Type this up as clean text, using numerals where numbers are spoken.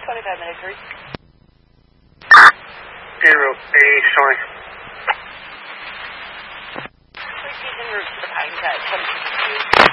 25-minute cruise. 0, showing. Please use en route to the Pine Cut, 22.